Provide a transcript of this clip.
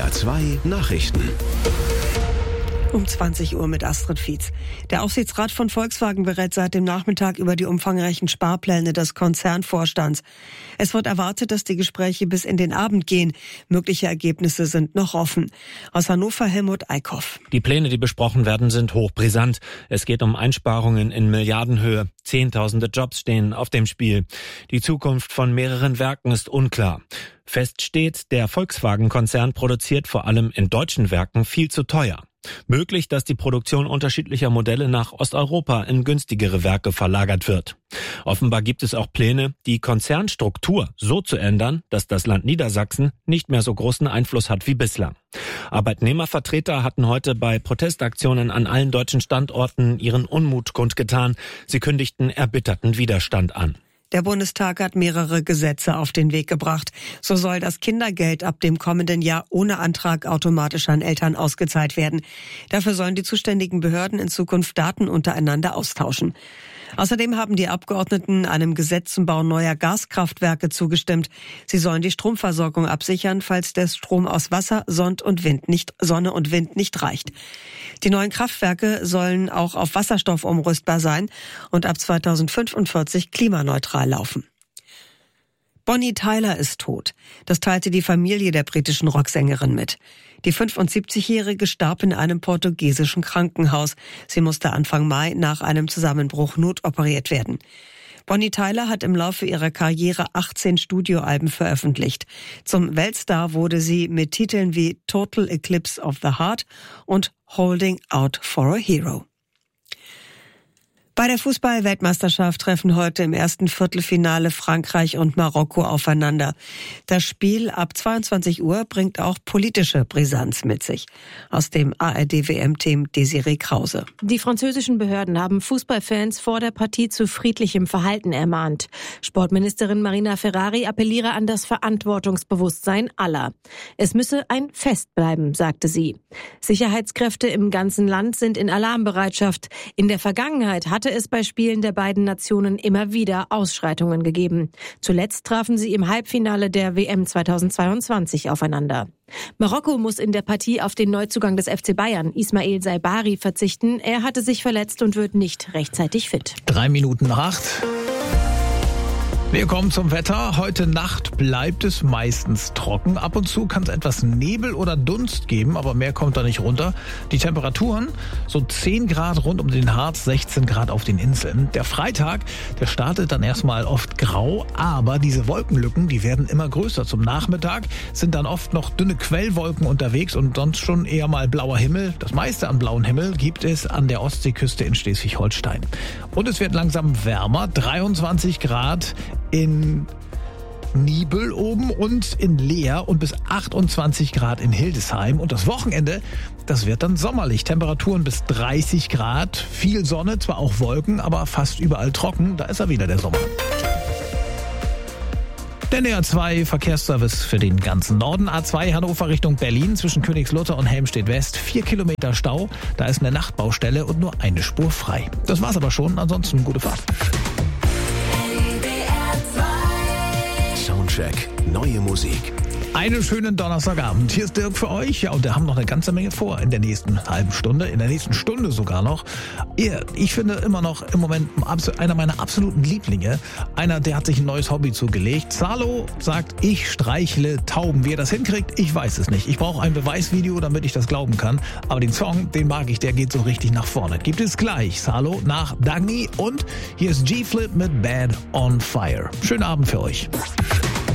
NDR 2 Nachrichten. Um 20 Uhr mit Astrid Fietz. Der Aufsichtsrat von Volkswagen berät seit dem Nachmittag über die umfangreichen Sparpläne des Konzernvorstands. Es wird erwartet, dass die Gespräche bis in den Abend gehen. Mögliche Ergebnisse sind noch offen. Aus Hannover Helmut Eickhoff. Die Pläne, die besprochen werden, sind hochbrisant. Es geht um Einsparungen in Milliardenhöhe. Zehntausende Jobs stehen auf dem Spiel. Die Zukunft von mehreren Werken ist unklar. Fest steht, der Volkswagen-Konzern produziert vor allem in deutschen Werken viel zu teuer. Möglich, dass die Produktion unterschiedlicher Modelle nach Osteuropa in günstigere Werke verlagert wird. Offenbar gibt es auch Pläne, die Konzernstruktur so zu ändern, dass das Land Niedersachsen nicht mehr so großen Einfluss hat wie bislang. Arbeitnehmervertreter hatten heute bei Protestaktionen an allen deutschen Standorten ihren Unmut kundgetan. Sie kündigten erbitterten Widerstand an. Der Bundestag hat mehrere Gesetze auf den Weg gebracht. So soll das Kindergeld ab dem kommenden Jahr ohne Antrag automatisch an Eltern ausgezahlt werden. Dafür sollen die zuständigen Behörden in Zukunft Daten untereinander austauschen. Außerdem haben die Abgeordneten einem Gesetz zum Bau neuer Gaskraftwerke zugestimmt. Sie sollen die Stromversorgung absichern, falls der Strom aus Wasser, Sonne und Wind nicht reicht. Die neuen Kraftwerke sollen auch auf Wasserstoff umrüstbar sein und ab 2045 klimaneutral laufen. Bonnie Tyler ist tot. Das teilte die Familie der britischen Rocksängerin mit. Die 75-Jährige starb in einem portugiesischen Krankenhaus. Sie musste Anfang Mai nach einem Zusammenbruch notoperiert werden. Bonnie Tyler hat im Laufe ihrer Karriere 18 Studioalben veröffentlicht. Zum Weltstar wurde sie mit Titeln wie Total Eclipse of the Heart und Holding Out for a Hero. Bei der Fußball-Weltmeisterschaft treffen heute im ersten Viertelfinale Frankreich und Marokko aufeinander. Das Spiel ab 22 Uhr bringt auch politische Brisanz mit sich. Aus dem ARD-WM-Team Desiree Krause. Die französischen Behörden haben Fußballfans vor der Partie zu friedlichem Verhalten ermahnt. Sportministerin Marina Ferrari appelliere an das Verantwortungsbewusstsein aller. Es müsse ein Fest bleiben, sagte sie. Sicherheitskräfte im ganzen Land sind in Alarmbereitschaft. In der Vergangenheit hatte es bei Spielen der beiden Nationen immer wieder Ausschreitungen gegeben. Zuletzt trafen sie im Halbfinale der WM 2022 aufeinander. Marokko muss in der Partie auf den Neuzugang des FC Bayern, Ismail Saibari, verzichten. Er hatte sich verletzt und wird nicht rechtzeitig fit. 7:03. Wir kommen zum Wetter. Heute Nacht bleibt es meistens trocken. Ab und zu kann es etwas Nebel oder Dunst geben, aber mehr kommt da nicht runter. Die Temperaturen so 10 Grad rund um den Harz, 16 Grad auf den Inseln. Der Freitag, der startet dann erstmal oft grau, aber diese Wolkenlücken, die werden immer größer. Zum Nachmittag sind dann oft noch dünne Quellwolken unterwegs und sonst schon eher mal blauer Himmel. Das meiste an blauen Himmel gibt es an der Ostseeküste in Schleswig-Holstein. Und es wird langsam wärmer, 23 Grad in Nibel oben und in Leer und bis 28 Grad in Hildesheim. Und das Wochenende, das wird dann sommerlich. Temperaturen bis 30 Grad, viel Sonne, zwar auch Wolken, aber fast überall trocken. Da ist er wieder, der Sommer. Der NDR 2 Verkehrsservice für den ganzen Norden. A2 Hannover Richtung Berlin zwischen Königslutter und Helmstedt West. 4 Kilometer Stau. Da ist eine Nachtbaustelle und nur eine Spur frei. Das war's aber schon. Ansonsten gute Fahrt. Soundcheck, neue Musik. Einen schönen Donnerstagabend. Hier ist Dirk für euch. Ja, und wir haben noch eine ganze Menge vor in der nächsten halben Stunde, in der nächsten Stunde sogar noch. Ich finde immer noch im Moment einer meiner absoluten Lieblinge. Einer, der hat sich ein neues Hobby zugelegt. Salo sagt, ich streichle Tauben. Wie er das hinkriegt, ich weiß es nicht. Ich brauche ein Beweisvideo, damit ich das glauben kann. Aber den Song, den mag ich, der geht so richtig nach vorne. Gibt es gleich. Salo nach Dagny und hier ist G-Flip mit Bad on Fire. Schönen Abend für euch.